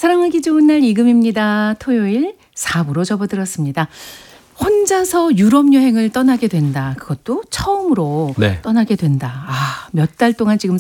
사랑하기 좋은 날 이금입니다. 토요일 4부로 접어들었습니다. 혼자서 유럽 여행을 떠나게 된다. 그것도 처음으로 네. 떠나게 된다. 몇 달 동안 지금